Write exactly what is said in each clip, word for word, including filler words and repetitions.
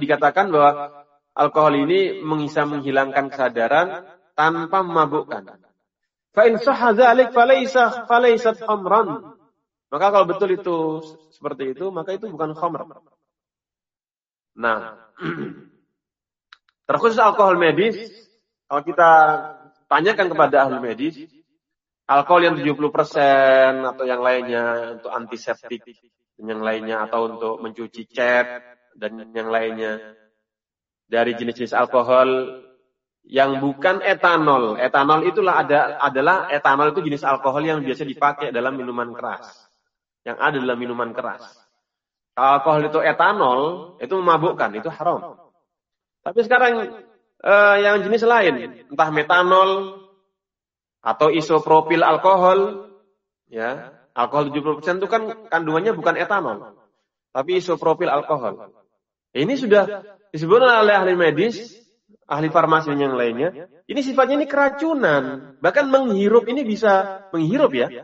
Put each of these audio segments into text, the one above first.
dikatakan bahwa alkohol ini bisa menghilangkan kesadaran tanpa memabukkan. Fa in sahha dzalik falaysa falaysat khamran. Maka kalau betul itu seperti itu, maka itu bukan khamr. Nah, terkhusus alkohol medis, kalau kita tanyakan kepada ahli medis, alkohol yang tujuh puluh persen atau yang lainnya untuk antiseptik dan yang lainnya atau untuk mencuci cat dan yang lainnya dari jenis-jenis alkohol yang bukan etanol. Etanol itulah ada adalah etanol itu jenis alkohol yang biasa dipakai dalam minuman keras. Yang ada dalam minuman keras. Kalau alkohol itu etanol, itu memabukkan, itu haram. Tapi sekarang eh, yang jenis lain, entah metanol atau isopropil alkohol, ya, alkohol tujuh puluh persen itu kan kandungannya bukan etanol, tapi isopropil alkohol. Ini sudah disebut oleh ahli medis, ahli farmasi yang lainnya. Ini sifatnya ini keracunan, bahkan menghirup ini bisa menghirup ya,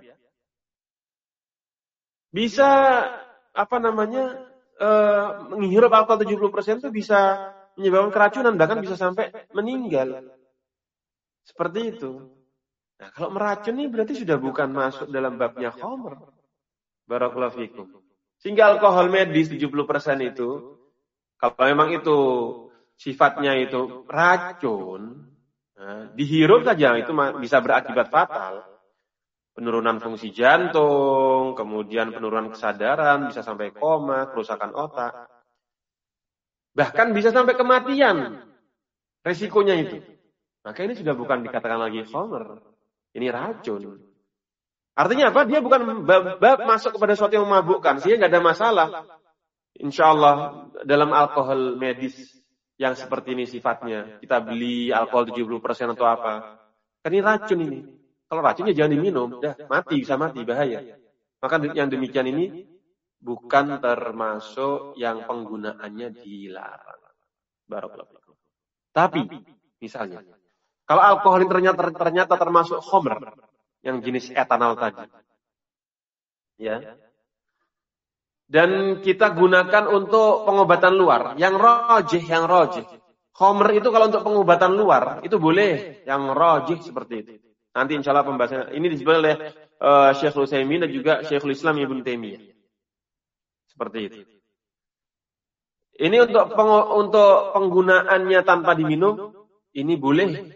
bisa apa namanya eh, menghirup alkohol tujuh puluh persen itu bisa menyebabkan keracunan, bahkan bisa sampai meninggal. Seperti itu. Nah, kalau meracuni berarti sudah bukan masuk dalam babnya khamr. Barakallahu fikum. Sehingga alkohol medis tujuh puluh persen itu, kalau memang itu sifatnya itu racun, nah, dihirup saja itu bisa berakibat fatal. Penurunan fungsi jantung, kemudian penurunan kesadaran, bisa sampai koma, kerusakan otak. Bahkan bisa sampai kematian. Resikonya itu. Maka ini sudah bukan dikatakan lagi khamr. Ini racun. Artinya apa? Dia bukan bab, bab masuk kepada sesuatu yang memabukkan. Sehingga nggak ada masalah. Insya Allah dalam alkohol medis yang seperti ini sifatnya. Kita beli alkohol tujuh puluh persen atau apa. Kan ini racun ini. Kalau racunnya jangan diminum. Dah, mati, bisa mati, bahaya. Maka yang demikian ini bukan termasuk yang penggunaannya dilarang. Barakallahu. Tapi, misalnya, kalau alkohol ini ternyata, ternyata termasuk khamr, yang jenis etanol tadi. Ya. Dan kita gunakan untuk pengobatan luar. Yang rajih, yang rajih. Khamr itu kalau untuk pengobatan luar, itu boleh. Yang rajih seperti itu. Nanti insya Allah pembahasannya. Ini disebut oleh uh, Syekhul Utsaimin dan juga Syekhul Islam Ibnu Taimiyah. Seperti itu. Ini untuk peng, untuk penggunaannya tanpa diminum, ini boleh.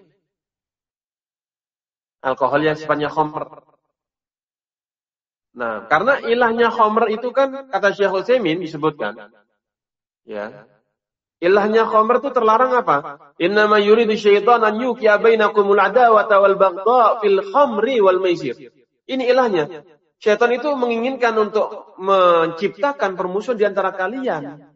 Alkohol yang sifatnya khamr. Nah, karena ilahnya khamr itu kan kata Syekhul Utsaimin disebutkan. Ya. Ilahnya khamr itu terlarang apa? Innama yuridu syaitan an yuqiya bainakumul adawata wal baghdha fil khamri wal maisir. Ini ilahnya. Syaitan itu menginginkan untuk menciptakan permusuhan di antara kalian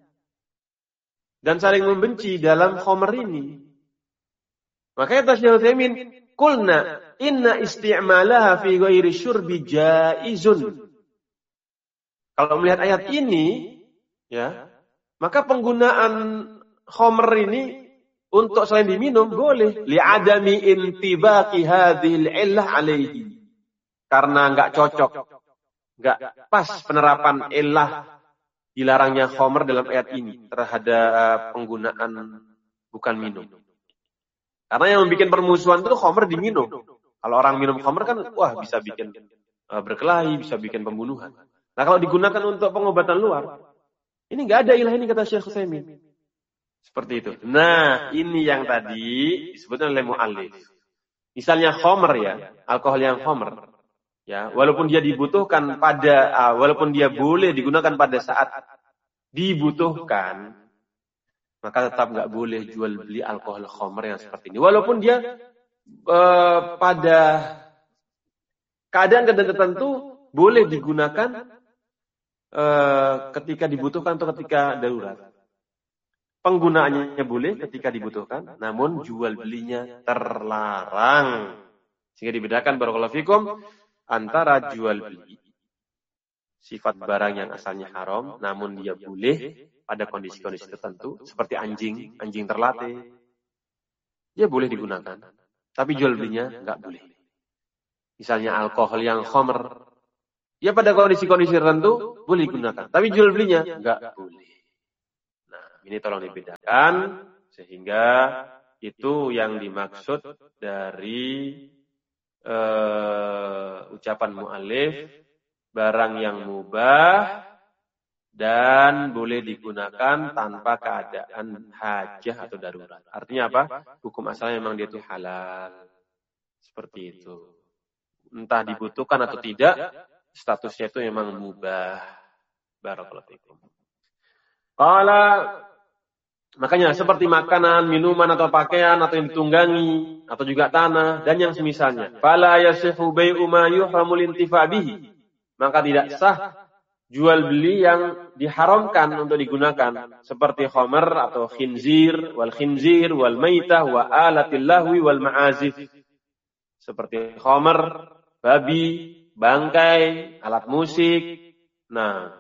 dan saling membenci dalam khamr ini. Makanya kata Syekhul Utsaimin, "Qulna inna isti'malaha fi ghairi syurbi jaizun." Kalau melihat ayat ini, ya, maka penggunaan khamr ini untuk selain diminum boleh. Li'adami intibaqi hadhil illah alaihi. Karena enggak cocok, enggak pas penerapan illah dilarangnya khamr dalam ayat ini terhadap penggunaan bukan minum. Karena yang membuat permusuhan itu khamr diminum. Kalau orang minum khamr kan, wah bisa bikin uh, berkelahi, bisa bikin pembunuhan. Nah kalau digunakan untuk pengobatan luar, ini nggak ada ilah ini kata Syekh Utsaimin. Seperti itu. Nah ini yang tadi disebutkan oleh mu'allif. Misalnya khamr ya, alkohol yang khamr. Ya, walaupun dia dibutuhkan pada, uh, walaupun dia boleh digunakan pada saat dibutuhkan, maka tetap nggak boleh jual beli alkohol khamr yang seperti ini. Walaupun dia uh, pada keadaan-keadaan tertentu boleh digunakan uh, ketika dibutuhkan atau ketika darurat. Penggunaannya boleh ketika dibutuhkan, namun jual belinya terlarang. Sehingga dibedakan barakallahu fikum antara jual beli sifat barang yang asalnya haram, namun dia boleh pada kondisi-kondisi tertentu, seperti anjing, anjing terlatih, dia boleh digunakan, tapi jual belinya nggak boleh. Misalnya alkohol yang khamr, ya pada kondisi-kondisi tertentu boleh digunakan, tapi jual belinya nggak boleh. Nah, ini tolong dibedakan sehingga itu yang dimaksud dari uh, ucapan mu'allif, barang yang mubah dan boleh digunakan tanpa keadaan hajah atau darurat. Artinya apa? Hukum asalnya memang dia itu halal. Seperti itu. Entah dibutuhkan atau tidak, statusnya itu memang mubah. Barakallahu fikum. Qala, makanya seperti makanan, minuman atau pakaian atau yang ditunggangi atau juga tanah dan yang semisalnya. Fala yasihu bai'u ma yuhramul intifa' bihi. Maka tidak sah jual beli yang diharamkan untuk digunakan seperti khamar atau khinzir, wal khinzir wal maitah wa alatil lahwi wal ma'azif. Seperti khamar, babi, bangkai, alat musik. Nah,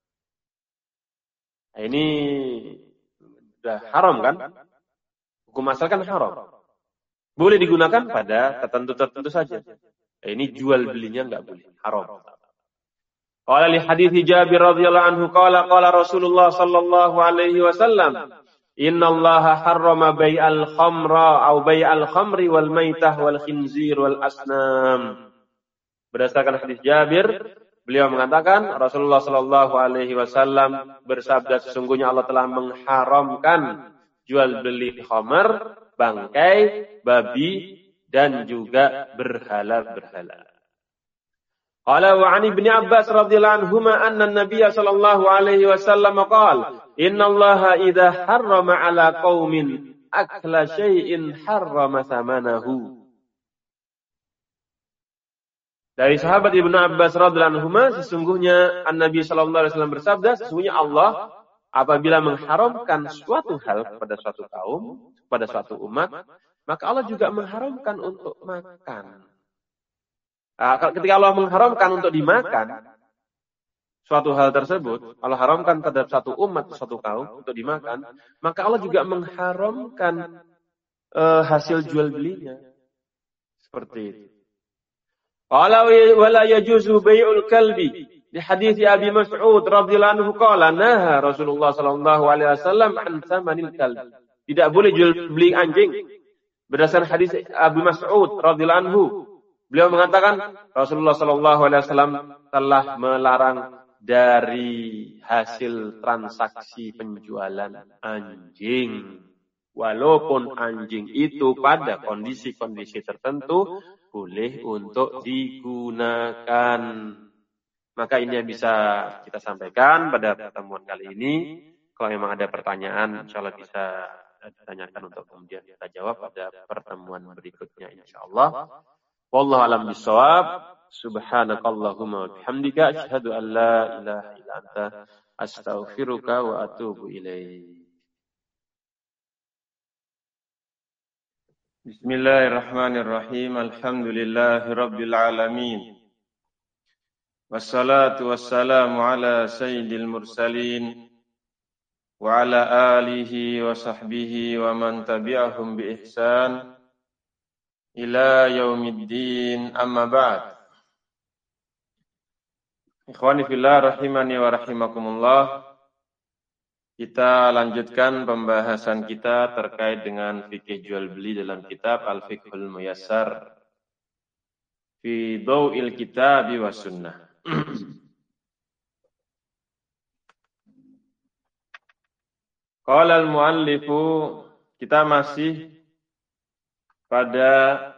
ini sudah haram kan? Hukum asal kan haram. Boleh digunakan pada tertentu-tertentu saja. Ini jual belinya enggak boleh, haram. Qala li hadithi Jabir radhiyallahu anhu qala qala Rasulullah sallallahu alaihi wasallam innallaha harrama bai'al khamra au bai'al khamri wal maitah wal khinzir wal asnam. Berdasarkan hadis Jabir, beliau mengatakan Rasulullah sallallahu alaihi wasallam bersabda sesungguhnya Allah telah mengharamkan jual beli khamar, bangkai, babi dan juga berhala-berhala. Qala wa 'an Ibnu Abbas radhiyallahu anhuma anna an-nabiy sallallahu alaihi wasallam qala innallaha idza harrama 'ala qaumin akla syai'in harrama thamanahu. Dari sahabat Ibnu Abbas radhiyallahu anhuma sesungguhnya an-nabi sallallahu alaihi wasallam bersabda sesungguhnya Allah apabila mengharamkan suatu hal kepada suatu kaum, kepada suatu umat, maka Allah juga mengharamkan untuk makan. Nah, ketika Allah mengharamkan untuk dimakan suatu hal tersebut, Allah haramkan terhadap satu umat, satu kaum untuk dimakan, maka Allah juga mengharamkan uh, hasil jual belinya. Seperti itu. Qala wala yajuzu bai'ul kalbi. Di hadis Abi Mas'ud radhiyallahu anhu qala naha Rasulullah sallallahu alaihi wasallam an tsamanil kalbi. Tidak boleh jual beli anjing. Berdasarkan hadis Abi Mas'ud radhiyallahu anhu, beliau mengatakan Rasulullah sallallahu alaihi wasallam telah melarang dari hasil transaksi penjualan anjing. Walaupun anjing itu pada kondisi-kondisi tertentu boleh untuk digunakan. Maka ini yang bisa kita sampaikan pada pertemuan kali ini. Kalau memang ada pertanyaan, insyaallah bisa ditanyakan untuk kemudian kita jawab pada pertemuan berikutnya insyaallah. Wallahu a'lam bishawab. Subhanakallahumma wa bihamdika asyhadu an la ilaha illa anta astaghfiruka wa atubu ilaik. Bismillahirrahmanirrahim. Alhamdulillahi rabbil alamin. Wassalatu wassalamu ala sayyidil mursalin wa ala alihi wa sahbihi wa man tabi'ahum bi ihsan ila yaumiddin, amma ba'd. Ikhwani fillah rahimani wa rahimakumullah. Kita lanjutkan pembahasan kita terkait dengan fikih jual beli dalam kitab Al-Fiqhul Muyassar fi Dhau'il Kitabi was Sunnah. Qala al-muallifu, kita masih pada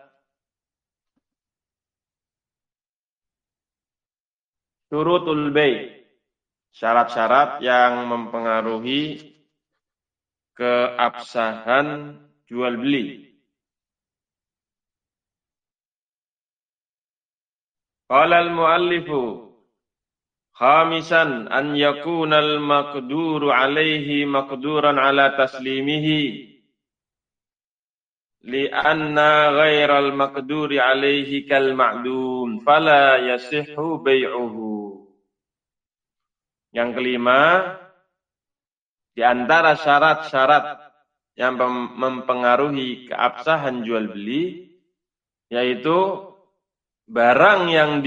syurutul bai', syarat-syarat yang mempengaruhi keabsahan jual beli. Qala al-muallifu khamisan an yakuna al-maqduru alaihi maqduran ala taslimihi li'anna ghairal maqduri alaihi kal ma'dum fala yasihhu bai'uhu. Yang kelima, di antara syarat-syarat yang mempengaruhi keabsahan jual beli yaitu barang yang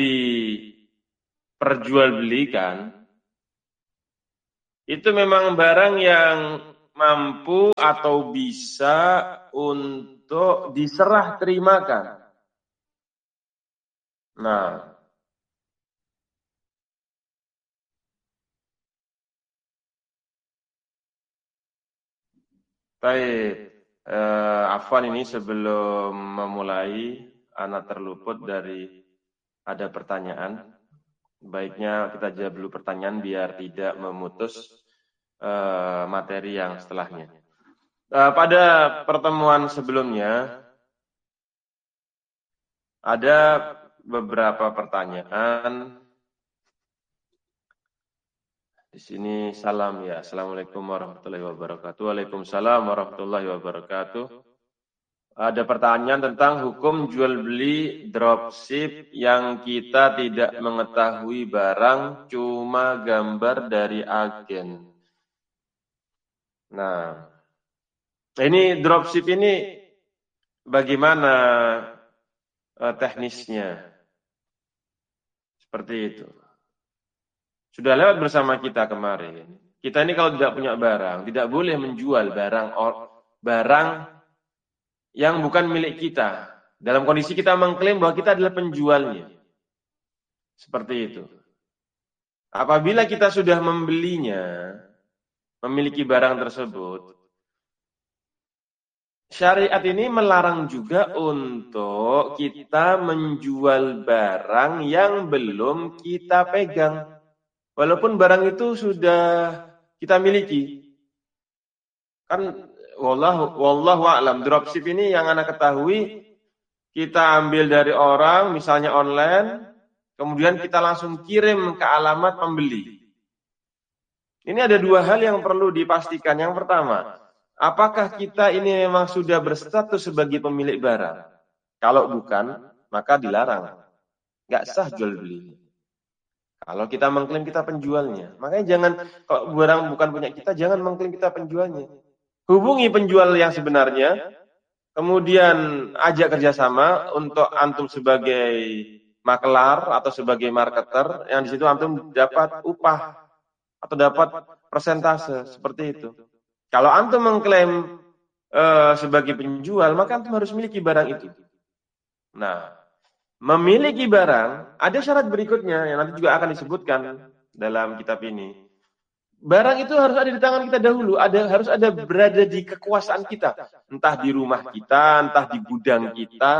diperjualbelikan itu memang barang yang mampu atau bisa untuk diserah terimakan. Nah, baik. Eh, Afwan, ini sebelum memulai, anak terluput dari ada pertanyaan. Baiknya kita jawab dulu pertanyaan biar tidak memutus eh, materi yang setelahnya. Eh, pada pertemuan sebelumnya ada beberapa pertanyaan. Di sini salam ya. Assalamualaikum warahmatullahi wabarakatuh. Waalaikumsalam warahmatullahi wabarakatuh. Ada pertanyaan tentang hukum jual beli dropship yang kita tidak mengetahui barang, cuma gambar dari agen. Nah, ini dropship ini bagaimana eh, teknisnya? Seperti itu. Sudah lewat bersama kita kemarin. Kita ini kalau tidak punya barang, tidak boleh menjual barang barang yang bukan milik kita. Dalam kondisi kita mengklaim bahwa kita adalah penjualnya. Seperti itu. Apabila kita sudah membelinya, memiliki barang tersebut, syariat ini melarang juga untuk kita menjual barang yang belum kita pegang. Walaupun barang itu sudah kita miliki. Kan wallahu wallahu a'lam, dropship ini yang anak ketahui, kita ambil dari orang misalnya online, kemudian kita langsung kirim ke alamat pembeli. Ini ada dua hal yang perlu dipastikan. Yang pertama, apakah kita ini memang sudah berstatus sebagai pemilik barang? Kalau bukan, maka dilarang. Nggak sah jual beli. Kalau kita mengklaim kita penjualnya, makanya jangan, kalau barang bukan punya kita, jangan mengklaim kita penjualnya. Hubungi penjual yang sebenarnya, kemudian ajak kerjasama untuk antum sebagai makelar atau sebagai marketer, yang di situ antum dapat upah atau dapat persentase seperti itu. Kalau antum mengklaim uh, sebagai penjual, maka antum harus miliki barang itu. Nah, memiliki barang, ada syarat berikutnya yang nanti juga akan disebutkan dalam kitab ini. Barang itu harus ada di tangan kita dahulu, ada harus ada berada di kekuasaan kita, entah di rumah kita, entah di gudang kita.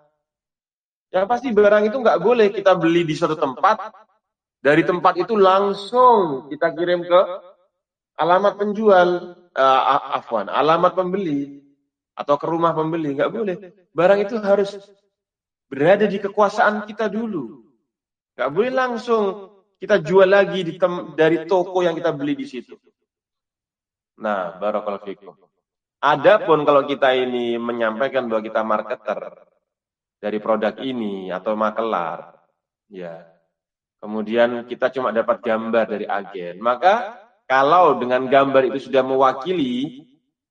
Yang pasti barang itu nggak boleh kita beli di suatu tempat, dari tempat itu langsung kita kirim ke alamat penjual, uh, afwan, alamat pembeli atau ke rumah pembeli, nggak boleh. Barang itu harus berada di kekuasaan kita dulu. Nggak boleh langsung kita jual lagi di tem dari toko yang kita beli di situ. Nah, barakallahu fikum. Adapun kalau kita ini menyampaikan bahwa kita marketer dari produk ini atau makelar, ya, kemudian kita cuma dapat gambar dari agen, maka kalau dengan gambar itu sudah mewakili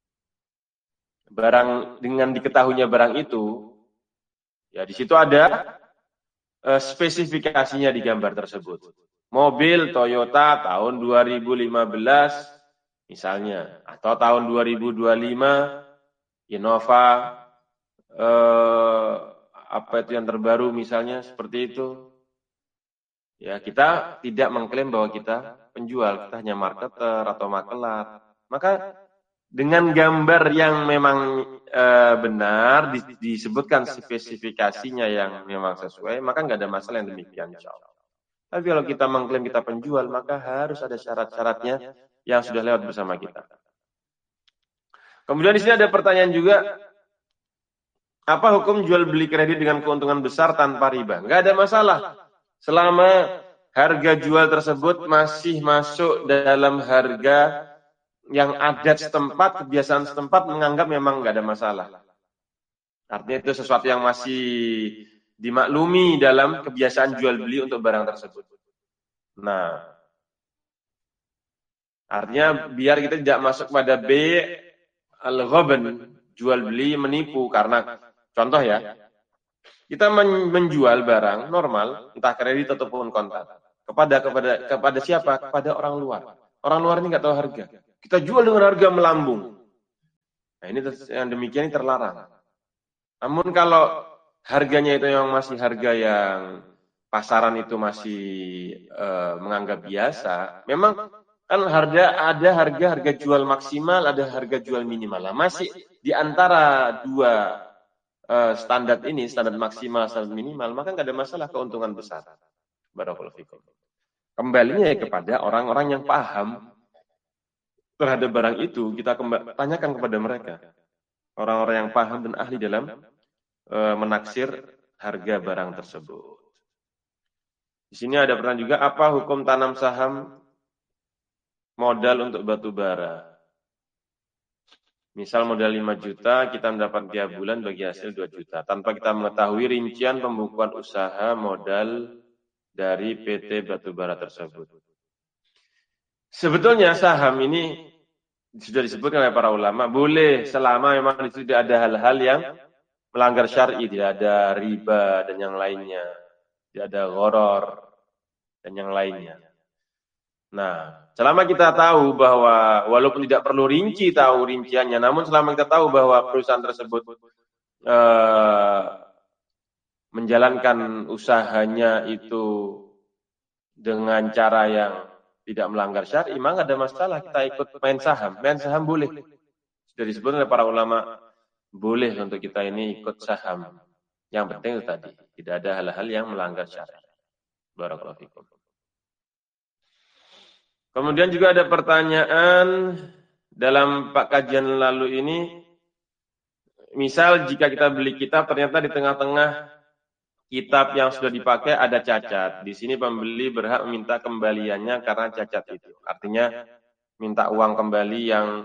barang dengan diketahuinya barang itu, ya di situ ada uh, spesifikasinya di gambar tersebut. Mobil Toyota tahun dua ribu lima belas misalnya, atau tahun dua ribu dua puluh lima Innova eh, apa itu yang terbaru misalnya, seperti itu. Ya, kita tidak mengklaim bahwa kita penjual, kita hanya marketer atau makelar. Maka dengan gambar yang memang eh, benar di, disebutkan spesifikasinya yang memang sesuai, maka nggak ada masalah yang demikian, insyaallah. Tapi kalau kita mengklaim kita penjual, maka harus ada syarat-syaratnya yang sudah lewat bersama kita. Kemudian di sini ada pertanyaan juga, apa hukum jual beli kredit dengan keuntungan besar tanpa riba? Nggak ada masalah, selama harga jual tersebut masih masuk dalam harga yang adat setempat, kebiasaan setempat menganggap memang nggak ada masalah. Artinya itu sesuatu yang masih dimaklumi dalam kebiasaan jual beli untuk barang tersebut. Nah, artinya biar kita tidak masuk pada B al-ghaban, jual beli menipu. Karena contoh ya, kita menjual barang normal, entah kredit ataupun kontan, kepada kepada kepada siapa? Kepada orang luar. Orang luar ini nggak tahu harga. kita jual dengan harga melambung. Nah, ini yang demikian ini terlarang. Namun kalau harganya itu yang masih harga yang pasaran itu masih uh, menganggap biasa, memang kan harga ada harga-harga jual maksimal, ada harga jual minimal. Nah, masih di antara dua uh, standar ini, standar maksimal, standar minimal, maka nggak ada masalah, keuntungan besar. Barakallahu fikum. Kembalinya kepada orang-orang yang paham terhadap barang itu, kita tanyakan kepada mereka. Orang-orang yang paham dan ahli dalam e, menaksir harga barang tersebut. Di sini ada pertanyaan juga, apa hukum tanam saham modal untuk batu bara? Misal modal lima juta, kita mendapat tiap bulan bagi hasil dua juta. Tanpa kita mengetahui rincian pembukuan usaha modal dari P T batubara tersebut. Sebetulnya saham ini sudah disebutkan oleh para ulama, boleh selama memang itu tidak ada hal-hal yang melanggar syar'i, tidak ada riba dan yang lainnya, tidak ada gharar dan yang lainnya. Nah, selama kita tahu bahwa walaupun tidak perlu rinci tahu rinciannya, namun selama kita tahu bahwa perusahaan tersebut eh, menjalankan usahanya itu dengan cara yang tidak melanggar syar'i, memang ada masalah kita ikut main saham. Main saham boleh. Sudah disebut oleh para ulama, boleh untuk kita ini ikut saham. Yang penting itu tadi, tidak ada hal-hal yang melanggar syar'i. Barakallahu fikum. Kemudian juga ada pertanyaan dalam Pak kajian lalu ini, misal jika kita beli kitab ternyata di tengah-tengah kitab yang sudah dipakai ada cacat. Di sini pembeli berhak meminta kembaliannya karena cacat itu. Artinya minta uang kembali yang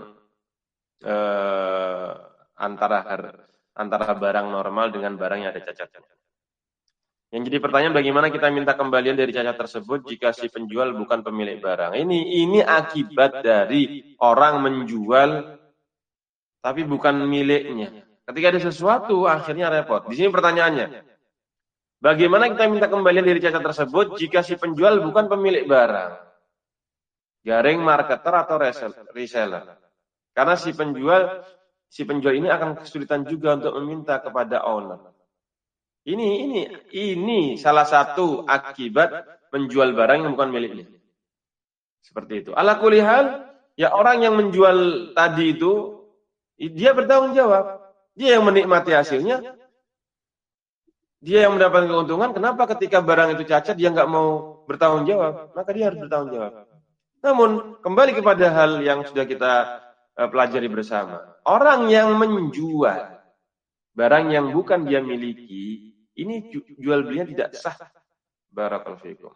eh, antara antara barang normal dengan barang yang ada cacatnya. Yang jadi pertanyaan, bagaimana kita minta kembalian dari cacat tersebut jika si penjual bukan pemilik barang? Ini ini akibat dari orang menjual tapi bukan miliknya. Ketika ada sesuatu akhirnya repot. Di sini pertanyaannya, bagaimana kita minta kembalian dari cacat tersebut jika si penjual bukan pemilik barang? Garing marketer atau reseller? Karena si penjual si penjual ini akan kesulitan juga untuk meminta kepada owner. Ini ini ini salah satu akibat menjual barang yang bukan miliknya. Seperti itu. Ala kulli hal, ya orang yang menjual tadi itu dia bertanggung jawab. Dia yang menikmati hasilnya. Dia yang mendapatkan keuntungan, kenapa ketika barang itu cacat dia nggak mau bertanggung jawab? Maka dia harus bertanggung jawab. Namun, kembali kepada hal yang sudah kita uh, pelajari bersama. Orang yang menjual barang yang bukan dia miliki, ini jual belinya tidak sah. Barakallahu fikum.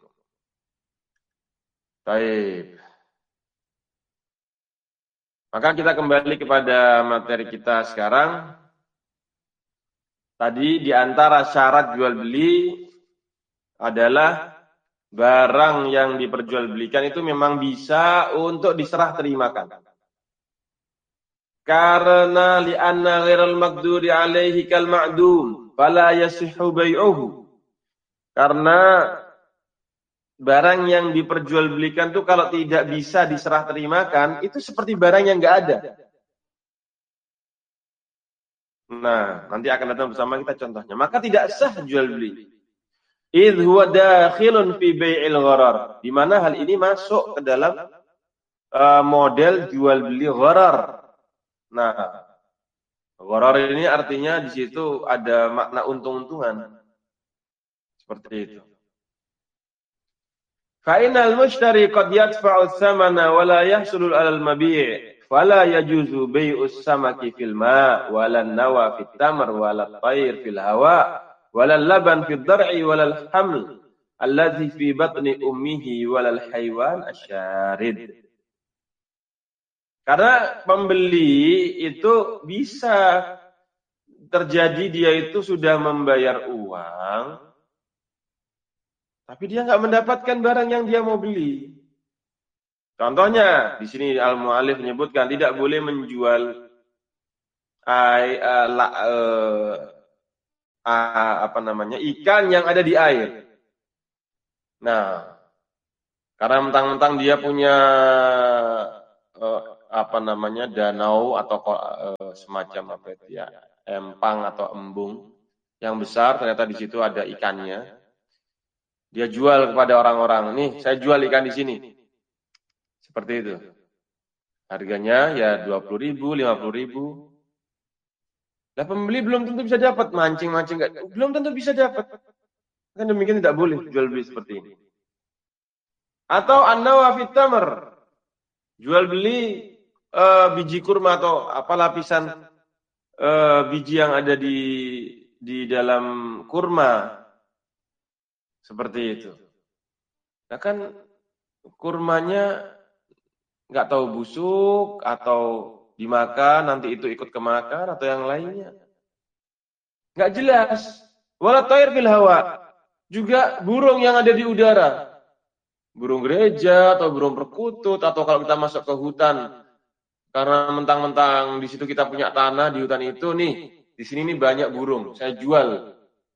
Baik. Maka kita kembali kepada materi kita sekarang. Tadi di antara syarat jual beli adalah barang yang diperjualbelikan itu memang bisa untuk diserah terimakan. Karena li'anna ghairal maqduri alaihi kal ma'dum fala yasihhu bai'uhu. Karena barang yang diperjualbelikan itu kalau tidak bisa diserah terimakan itu seperti barang yang enggak ada. Nah, nanti akan datang bersama kita contohnya. Maka tidak sah jual beli. Idh huwa dakhilun fi bai'il gharar. Di mana hal ini masuk ke dalam uh, model jual beli gharar. Nah, gharar ini artinya di situ ada makna untung-untungan. Seperti itu. Fa innal mushtari qad yadfa'u thamana wa la yahsulu 'alal mabi'. Fala yajuzu bai'us samaki fil ma' walan nawa fit tamr walal tayr fil hawa walal laban fid dar'i walal haml allazi fi batni ummihi walal haywan asyarid. Karena pembeli itu bisa terjadi dia itu sudah membayar uang tapi dia enggak mendapatkan barang yang dia mau beli. Contohnya, di sini Al-Mu'allif menyebutkan tidak boleh menjual ay, uh, la, uh, uh, apa namanya ikan yang ada di air. Nah, karena mentang-mentang dia punya uh, apa namanya danau atau uh, semacam apa itu ya, empang atau embung yang besar, ternyata di situ ada ikannya. Dia jual kepada orang-orang, nih saya jual ikan di sini. Seperti itu. Harganya ya dua puluh ribu, lima puluh ribu. Nah, pembeli belum tentu bisa dapat, mancing-mancing enggak, belum tentu bisa dapat. Kan demikian tidak boleh jual beli seperti ini. Atau an-nawa fit tamr. Jual beli uh, biji kurma atau apa lapisan uh, biji yang ada di di dalam kurma. Seperti itu. Nah kan kurmanya nggak tahu busuk atau dimakan nanti itu ikut kemakan atau yang lainnya. Nggak jelas. Wala thair fil hawa. Juga burung yang ada di udara. Burung gereja atau burung perkutut atau kalau kita masuk ke hutan karena mentang-mentang di situ kita punya tanah di hutan itu nih, di sini nih banyak burung. Saya jual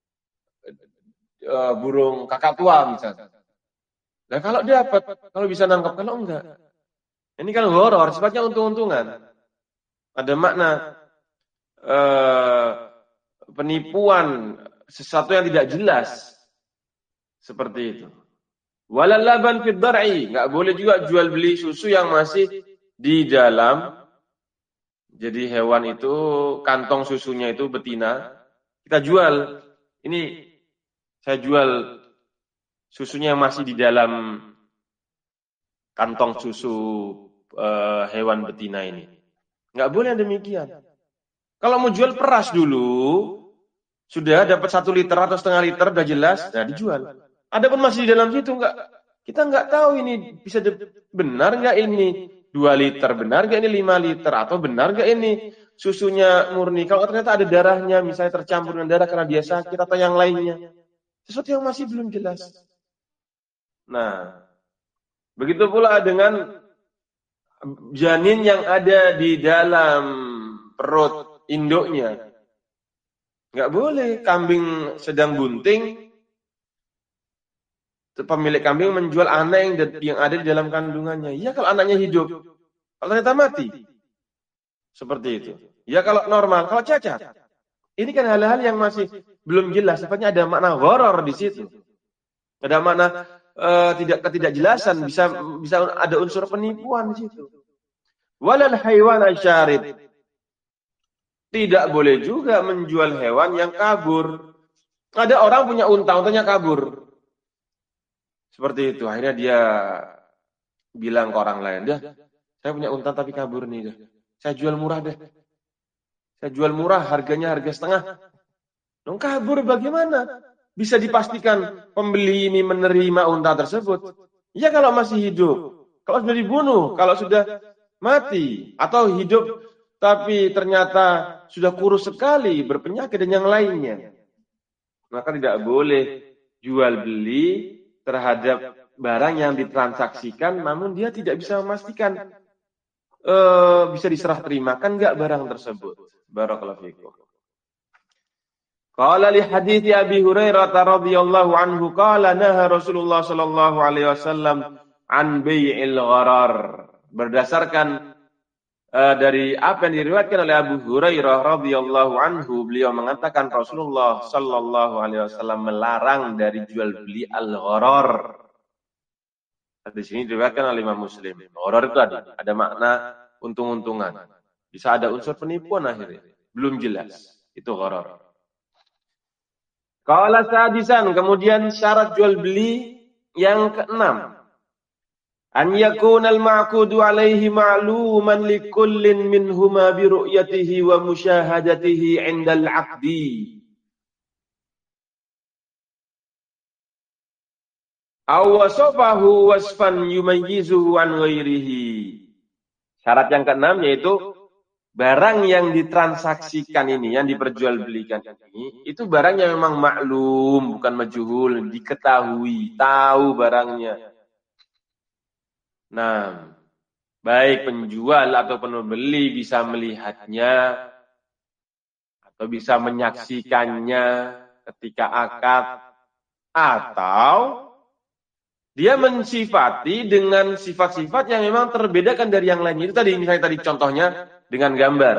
uh, burung kakak tua misalnya. Nah kalau dapat, kalau bisa nangkap, kalau enggak. Ini kan horor, sifatnya untung-untungan. Ada makna uh, penipuan, sesuatu yang tidak jelas. Seperti itu. Walal laban fid dar'i, enggak boleh juga jual beli susu yang masih di dalam. Jadi hewan itu kantong susunya itu betina, kita jual. Ini saya jual susunya yang masih di dalam kantong susu uh, hewan betina ini. Enggak boleh demikian. Kalau mau jual peras dulu, sudah dapat satu liter atau setengah liter, udah jelas, nah dijual. Adapun masih di dalam situ enggak, kita enggak tahu ini bisa benar enggak ini dua liter, benar enggak ini lima liter, atau benar enggak ini susunya murni. Kalau ternyata ada darahnya, misalnya tercampur dengan darah karena dia sakit atau yang lainnya, sesuatu yang masih belum jelas. Nah, begitu pula dengan janin yang ada di dalam perut induknya. Enggak boleh kambing sedang bunting, pemilik kambing menjual anak yang, yang ada di dalam kandungannya. Ya kalau anaknya hidup, kalau ternyata mati. Seperti itu. Ya kalau normal, kalau cacat. Ini kan hal-hal yang masih belum jelas. Sifatnya ada makna horor di situ. Ada makna uh, tidak ketidakjelasan, bisa bisa ada unsur penipuan di situ. Walal haywan asyarid. Tidak boleh juga menjual hewan yang kabur. Ada orang punya unta, untanya kabur. Seperti itu. Akhirnya dia bilang ke orang lain, dah, saya punya unta tapi kabur nih, dah. Saya jual murah deh. Saya jual murah, harganya harga setengah. Dong kabur bagaimana? Bisa dipastikan pembeli ini menerima unta tersebut? Ya kalau masih hidup. Kalau sudah dibunuh, kalau sudah mati, atau hidup tapi ternyata sudah kurus sekali, berpenyakit dan yang lainnya. Maka tidak boleh jual beli terhadap barang yang ditransaksikan, namun dia tidak bisa memastikan uh, bisa diserah terimakan enggak barang tersebut. Barakallahu fikum. Qala li hadithi Abi Hurairah radhiyallahu anhu qala naha Rasulullah sallallahu alaihi wasallam an bai'il gharar. Berdasarkan uh, dari apa yang diriwayatkan oleh Abu Hurairah radhiyallahu anhu, beliau mengatakan Rasulullah sallallahu alaihi wasallam melarang dari jual beli al-gharar. Di sini diriwayatkan oleh Imam Muslim. Gharar itu ada, ada makna untung-untungan. Bisa ada unsur penipuan akhirnya. Belum jelas. Itu gharar. Qala sadisan, kemudian syarat jual beli yang keenam. An yakuna al-ma'qudu alaihi ma'luman likullin minhuma bi ru'yatihi wa musyahadatihi 'inda al-'aqdi. Aw wasafahu wasfan yumayyizuhu an ghairihi. Syarat yang keenam yaitu barang yang ditransaksikan ini, yang diperjualbelikan ini, itu barang yang memang maklum, bukan majhul, diketahui, tahu barangnya. Nah, baik penjual atau pembeli bisa melihatnya atau bisa menyaksikannya ketika akad, atau Dia mensifati dengan sifat-sifat yang memang terbedakan dari yang lain. Itu tadi, misalnya tadi contohnya dengan gambar.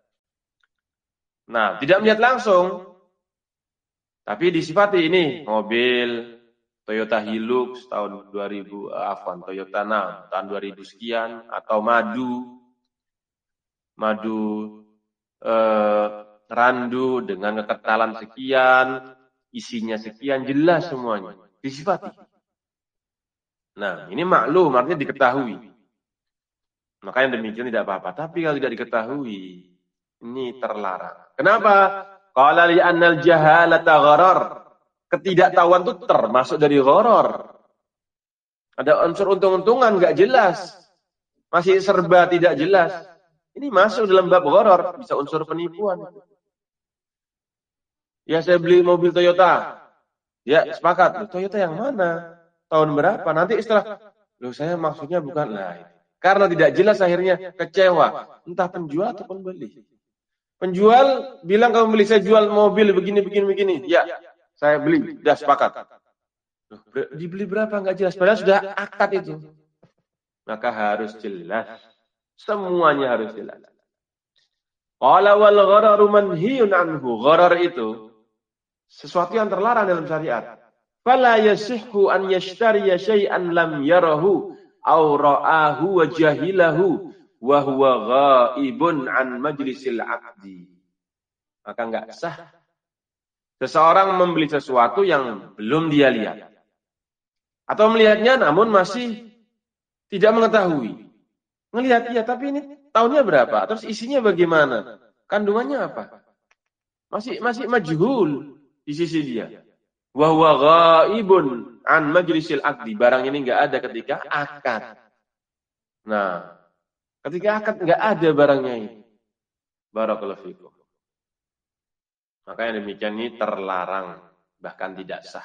Nah, tidak melihat langsung, tapi disifati ini mobil Toyota Hilux tahun dua ribu, afwan, Toyota enam tahun dua ribu sekian, atau madu, madu eh, randu dengan kekentalan sekian, isinya sekian, jelas semuanya, disifati. Nah, ini maklum, artinya diketahui. Makanya demikian tidak apa-apa. Tapi kalau tidak diketahui, ini terlarang. Kenapa? Qala li annal jahalata gharar. Ketidaktahuan itu termasuk dari gharar. Ada unsur untung-untungan enggak jelas. Masih serba tidak jelas. Ini masuk dalam bab gharar, bisa unsur penipuan. Ya, saya beli mobil Toyota. Ya, sepakat. Toyota yang mana? Tahun berapa? Nanti istilah, loh saya maksudnya bukan lain. Karena tidak jelas akhirnya kecewa. Entah penjual atau pembeli. Penjual bilang kamu beli, saya jual mobil begini, begini, begini. Ya, saya beli. Sudah sepakat. Loh, dibeli berapa? Enggak jelas. Padahal sudah akad itu. Maka harus jelas. Semuanya harus jelas. Qala wal ghararu manhiyun anhu. Gharar itu sesuatu yang terlarang dalam syariat. Fala yasihhu an yashtariya syai'an lam yarahu aw ra'ahu wa jahilahu wa huwa ghaibun an majlisil aqdi. Maka enggak sah seseorang membeli sesuatu yang belum dia lihat. Atau melihatnya namun masih tidak mengetahui. Melihat ya, tapi ini tahunnya berapa? Terus isinya bagaimana? Kandungannya apa? Masih masih majhul di sisi dia. Wa huwa ghaibun an majlisil aqdi. Barang ini enggak ada ketika akad. Nah, ketika akad enggak ada barangnya ini. Barakallahu fikum. Makanya demikian ini terlarang, bahkan tidak sah.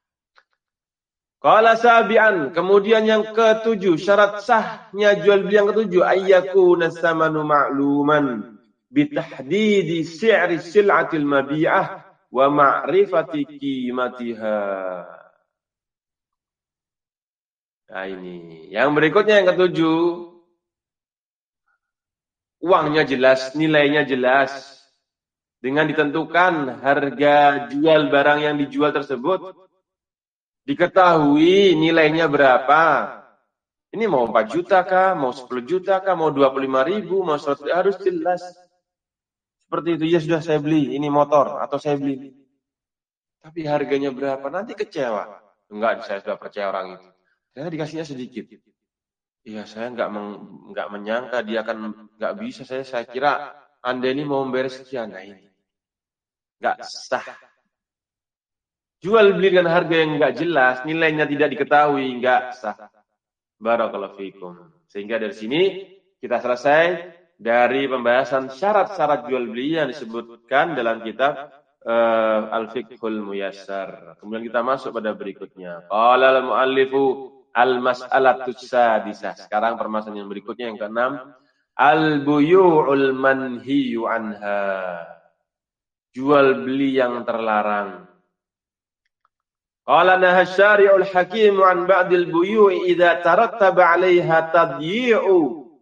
Qala sabi'an, kemudian yang ketujuh, syarat sahnya jual beli yang ketujuh, ayyakuna samanu ma'luman bitahdidi si'ri sil'atil mabi'ah wa ma'rifati qimatiha. Nah ini, yang berikutnya yang ketujuh, uangnya jelas, nilainya jelas, dengan ditentukan harga jual barang yang dijual tersebut, diketahui nilainya berapa. Ini mau empat juta kah, mau sepuluh juta kah, mau dua puluh lima ribu, mau seratus, harus jelas. Seperti itu, ya sudah saya beli, ini motor, atau saya beli. Tapi harganya berapa, nanti kecewa. Enggak, saya sudah percaya orang itu. Saya dikasihnya sedikit. Iya, saya enggak, meng, enggak menyangka dia akan, enggak bisa, saya saya kira Anda ini mau membayar sekian. Nah ini, enggak sah. Jual beli dengan harga yang enggak jelas, nilainya tidak diketahui, enggak sah. Barakallahu fikum. Sehingga dari sini kita selesai dari pembahasan syarat-syarat jual beli yang disebutkan dalam kitab uh, Al-Fiqhul Muyassar. Kemudian kita masuk pada berikutnya. Qala al-muallifu al-mas'alatus sadisah. Sekarang permasalahan yang berikutnya yang keenam, al-buyu'ul manhiyu anha. Jual beli yang terlarang. Qala naha syari'ul hakim an ba'dil buyu'i idza tarattaba 'alaiha tadyi'u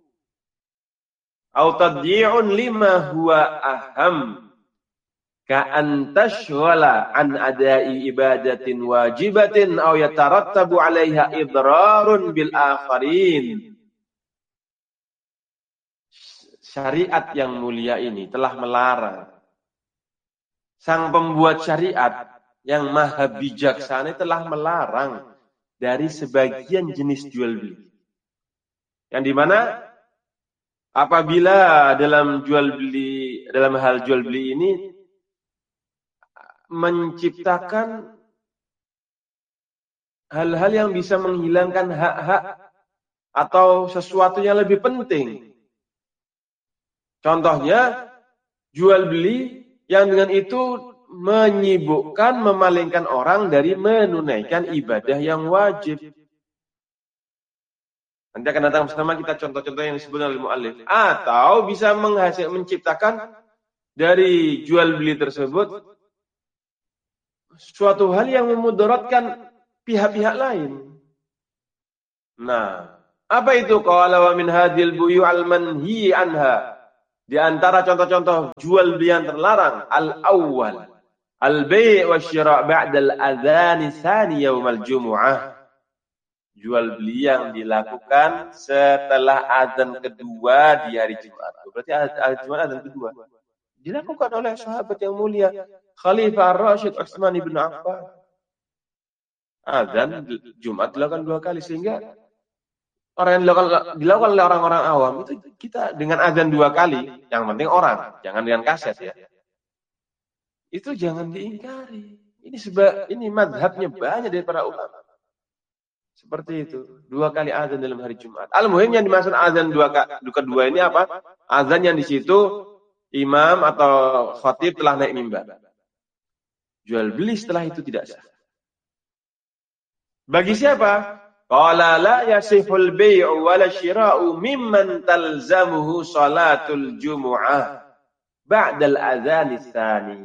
aw tadyi'un lima huwa aham ka an tashghala an ada'i ibadatin wajibatin aw yatarattabu 'alaiha idrarun bil akharin. Syariat yang mulia ini telah melarang. Sang pembuat syariat yang maha bijaksana telah melarang dari sebagian jenis jual beli. Yang dimana apabila dalam jual beli, dalam hal jual beli ini menciptakan hal-hal yang bisa menghilangkan hak-hak atau sesuatu yang lebih penting. Contohnya jual beli yang dengan itu menyibukkan, memalingkan orang dari menunaikan ibadah yang wajib. Nanti akan datang bersama kita contoh-contoh yang disebutkan oleh mu'allif. Atau bisa menghasil, menciptakan dari jual beli tersebut suatu hal yang memudaratkan pihak-pihak lain. Nah, apa itu qala wa min hadhil buyu'al manhi anha? Di antara contoh-contoh jual beli yang terlarang, al-awwal al-bai' wasyira' ba'da al-adzan tsani yaumal jumu'ah. Jual beli yang dilakukan setelah azan kedua di hari Jumat. Berarti hari Jumat azan kedua. Dilakukan oleh sahabat yang mulia Khalifah Ar-Rasyid Utsman bin Affan. Azan Jumat dilakukan dua kali sehingga orang yang dilakukan, dilakukan oleh orang-orang awam itu kita dengan azan dua kali, yang penting orang, jangan dengan kaset ya. Itu jangan diingkari. Ini sebab ini mazhabnya banyak dari para ulama. Seperti itu, dua kali azan dalam hari Jumat. Al-muhim yang dimaksud azan dua kedua ini apa? Azan yang di situ imam atau khatib telah naik mimbar. Jual beli setelah itu tidak sah. Bagi siapa? Qala la yasihul bai'u wala syira'u mimman talzamuhu salatul jumu'ah ba'dal adzan tsani.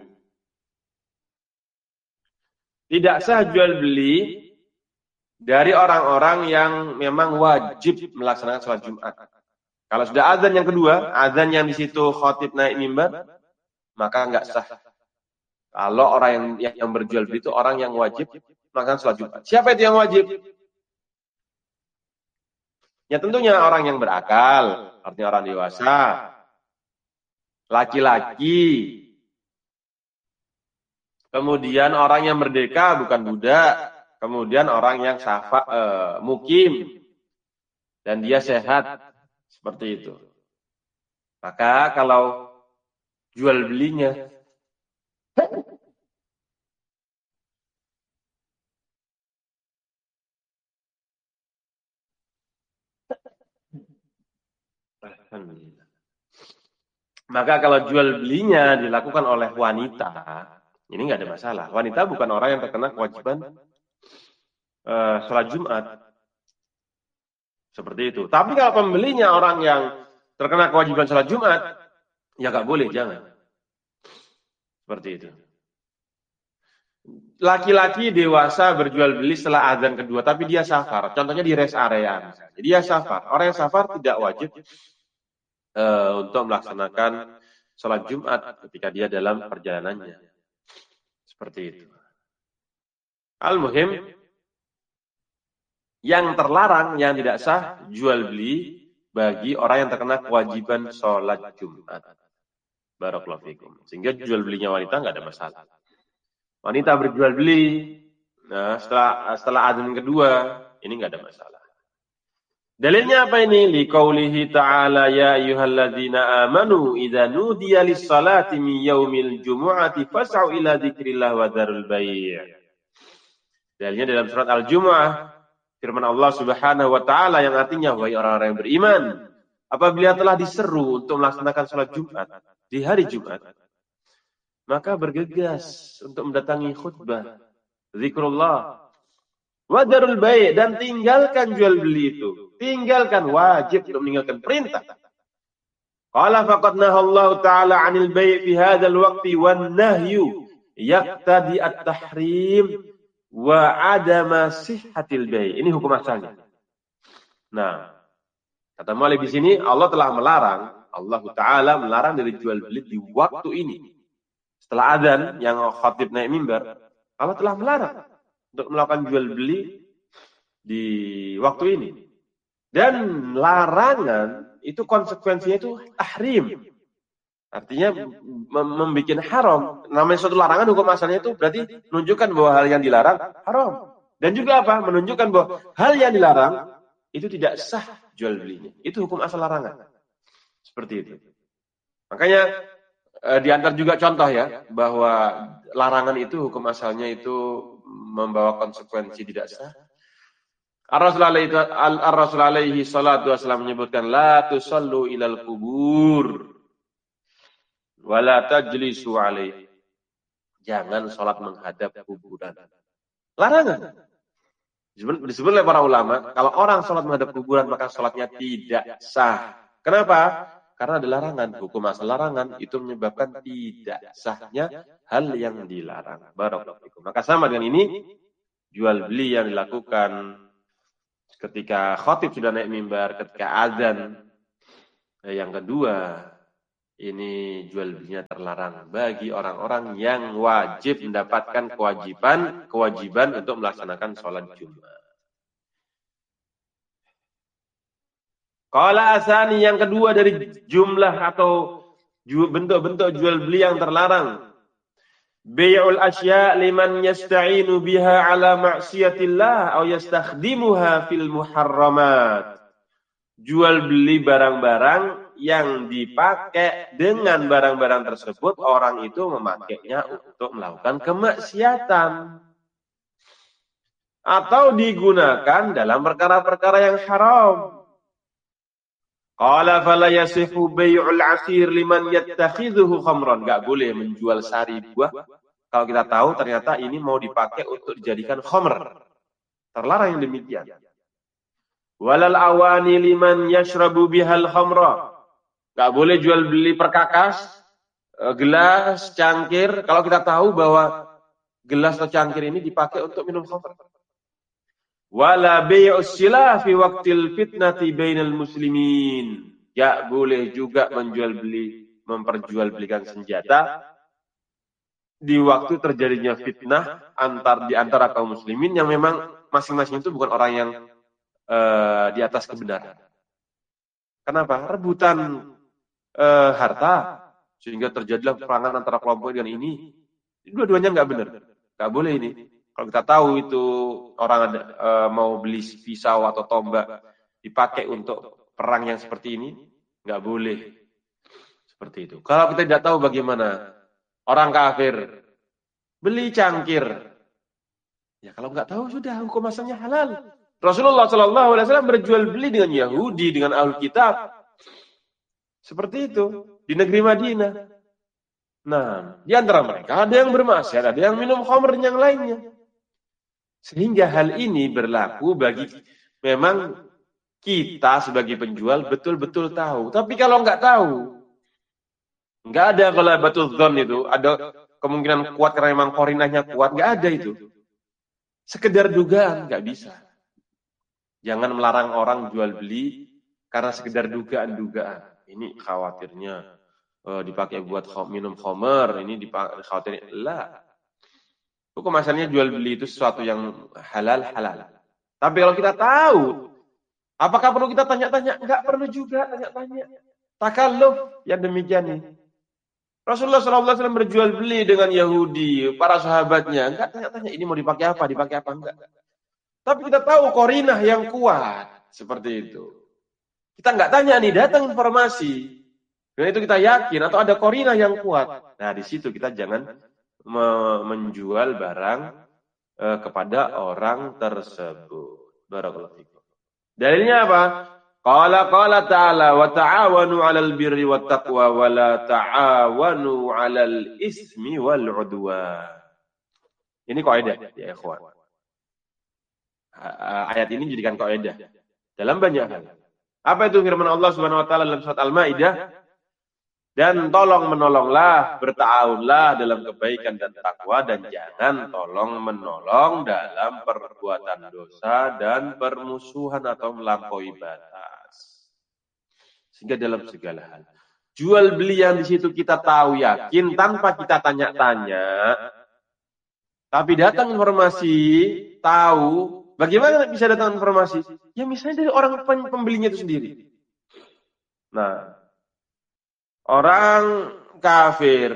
Tidak sah jual beli dari orang-orang yang memang wajib melaksanakan salat Jumat. Kalau sudah azan yang kedua, azan yang di situ khatib naik mimbar, maka enggak sah. Kalau orang yang yang berjual beli itu orang yang wajib melaksanakan salat Jumat. Siapa itu yang wajib? Ya tentunya orang yang berakal, artinya orang dewasa, laki-laki, kemudian orang yang merdeka bukan budak, kemudian orang yang safa, eh, mukim, dan dia sehat, seperti itu. Maka kalau jual belinya Maka kalau jual belinya dilakukan oleh wanita, ini nggak ada masalah. Wanita bukan orang yang terkena kewajiban uh, sholat Jumat. Seperti itu. Tapi kalau pembelinya orang yang terkena kewajiban sholat Jumat, ya nggak boleh, jangan. Seperti itu. Laki-laki dewasa berjual beli setelah azan kedua, tapi dia safar. Contohnya di rest area. Misalnya. Dia safar. Orang yang safar tidak wajib Uh, untuk melaksanakan sholat Jumat ketika dia dalam perjalanannya. Seperti itu. Al-muhim, yang terlarang, yang tidak sah, jual beli bagi orang yang terkena kewajiban sholat Jumat. Barakallahu fikum. Sehingga jual belinya wanita nggak ada masalah. Wanita berjual beli, nah setelah setelah azan kedua, ini nggak ada masalah. Dalilnya apa ini? Liqaulihi ta'ala ya ayyuhalladzina amanu idza nudiya lis-salati min yaumil jumu'ati fas'au ila dzikrillah wa dzarul bai'. Dalilnya dalam surat Al-Jumu'ah, firman Allah Subhanahu wa taala yang artinya wahai orang-orang yang beriman, apabila telah diseru untuk melaksanakan salat Jumat di hari Jumat, maka bergegas untuk mendatangi khutbah, zikrullah, wa dzarul bai', dan tinggalkan jual beli itu. Tinggalkan, wajib untuk meninggalkan perintah. Qala faqad nahallahu ta'ala 'anil bai' fi hadzal waqti wan nahyu yaqtadi at-tahrim wa 'adama sihhatil bai'. Ini hukum asalnya. Nah, kata Malik di sini Allah telah melarang, Allah Ta'ala melarang dari jual beli di waktu ini. Setelah azan yang khatib naik mimbar, Allah telah melarang untuk melakukan jual beli di waktu ini. Dan larangan itu konsekuensinya itu tahrim. Artinya membuat haram. Namanya suatu larangan hukum asalnya itu berarti menunjukkan bahwa hal yang dilarang haram. Dan juga apa? Menunjukkan bahwa hal yang dilarang itu tidak sah jual belinya. Itu hukum asal larangan. Seperti itu. Makanya eh, diantar juga contoh ya bahwa larangan itu hukum asalnya itu membawa konsekuensi tidak sah. Ar-Rasul alaihi salatu wasallam menyebutkan la tusallu ilal kubur wa la tajlisu alaihi. Jangan salat menghadap kuburan. Larangan. Disebut oleh para ulama, kalau orang salat menghadap kuburan maka salatnya tidak sah. Kenapa? Karena ada larangan. Hukum asal larangan itu menyebabkan tidak sahnya hal yang dilarang. Barakallahu fikum. Maka sama dengan ini, jual beli yang dilakukan ketika khatib sudah naik mimbar, ketika azan. Yang kedua, ini jual belinya terlarang bagi orang-orang yang wajib mendapatkan kewajiban kewajiban untuk melaksanakan sholat Jumat. Qala asani, yang kedua dari jumlah atau bentuk-bentuk jual beli yang terlarang. Bai'ul asya' liman yasta'inu biha ala ma'siyatillah aw yastakhdimuha fil muharramat. Jual beli barang-barang yang dipakai dengan barang-barang tersebut orang itu memakainya untuk melakukan kemaksiatan atau digunakan dalam perkara-perkara yang haram. Qala fala yasihu bai'ul 'asir liman yattakhidhuhu khamran. Enggak boleh menjual sari buah kalau kita tahu ternyata ini mau dipakai untuk dijadikan khamr. Terlarang yang demikian. Walal awani liman yashrabu bihal khamra. Enggak boleh jual beli perkakas, gelas, cangkir kalau kita tahu bahwa gelas atau cangkir ini dipakai untuk minum khamr. Wala bai'us silah fi waqtil fitnati bainal muslimin. Ya boleh juga menjual beli, memperjualbelikan senjata di waktu terjadinya fitnah antar di antara kaum muslimin yang memang masing-masing itu bukan orang yang uh, di atas kebenaran. Kenapa? Rebutan uh, harta sehingga terjadilah peperangan antara kelompok dengan ini. Dua-duanya nggak benar, nggak boleh ini. Kalau kita tahu itu orang ada, e, mau beli pisau atau tombak dipakai untuk perang yang seperti ini, nggak boleh seperti itu. Kalau kita tidak tahu bagaimana orang kafir beli cangkir, ya kalau nggak tahu sudah hukum asalnya halal. Rasulullah Shallallahu Alaihi Wasallam berjual beli dengan Yahudi, dengan Ahlul Kitab, seperti itu di negeri Madinah. Nah, di antara mereka ada yang bermaksiat, ada yang minum khamr dan yang lainnya. Sehingga hal ini berlaku bagi memang kita sebagai penjual betul-betul tahu. Tapi kalau nggak tahu, nggak ada kalau batul dzon itu, ada kemungkinan kuat karena memang korinahnya kuat, nggak ada itu. Sekedar dugaan, nggak bisa. Jangan melarang orang jual beli karena sekedar dugaan-dugaan. Ini khawatirnya uh, dipakai buat minum khamr, ini dipakai khawatirnya lah. Hukum asalnya jual beli itu sesuatu yang halal-halal. Tapi kalau kita tahu, apakah perlu kita tanya-tanya? Enggak perlu juga tanya-tanya. Takalluf yang demikian ini. Rasulullah shallallahu alaihi wasallam berjual beli dengan Yahudi, para sahabatnya. Enggak tanya-tanya, ini mau dipakai apa, dipakai apa, enggak. Tapi kita tahu korinah yang kuat. Seperti itu. Kita enggak tanya nih, datang informasi. Dan itu kita yakin, atau ada korinah yang kuat. Nah, di situ kita jangan menjual barang eh, kepada orang tersebut. Barakallahu fikum. Dalilnya apa? Qala qala ta'ala wa ta'awanu 'alal birri wat taqwa wa la ta'awanu 'alal ismi wal 'udwan. Ini kaidah ya ikhwan. Ayat ini dijadikan kaidah dalam banyak hal. Apa itu firman Allah Subhanahu wa taala dalam surat Al-Maidah? Dan tolong menolonglah, berta'awunlah dalam kebaikan dan takwa, dan jangan tolong menolong dalam perbuatan dosa dan permusuhan atau melampaui batas. Sehingga dalam segala hal, jual beli yang di situ kita tahu yakin tanpa kita tanya-tanya, tapi datang informasi, tahu, bagaimana bisa datang informasi? Ya misalnya dari orang pembelinya itu sendiri. Nah, orang kafir,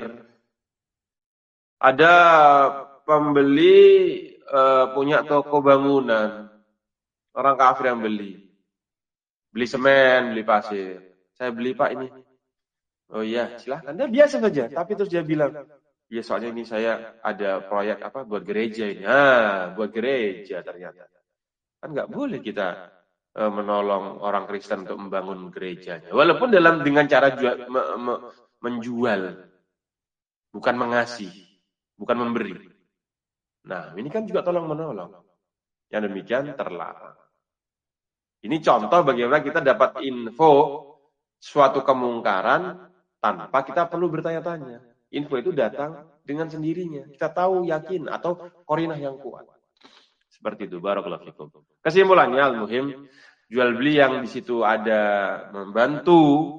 ada pembeli uh, punya toko bangunan, orang kafir yang beli, beli semen, beli pasir. Saya beli pak ini. Oh iya, silahkan. Dia biasa saja, tapi terus dia bilang, ya soalnya ini saya ada proyek apa buat gereja ini. Ah, buat gereja ternyata. Kan nggak boleh kita menolong orang Kristen untuk membangun gerejanya. Walaupun dalam dengan cara jual, me, me, menjual, bukan mengasih, bukan memberi. Nah, ini kan juga tolong menolong. Yang demikian terlarang. Ini contoh bagaimana kita dapat info suatu kemungkaran tanpa kita perlu bertanya-tanya. Info itu datang dengan sendirinya. Kita tahu, yakin, atau korinah yang kuat. Seperti itu. Barakallahu fikum. Kesimpulannya, al-muhim, jual beli yang di situ ada membantu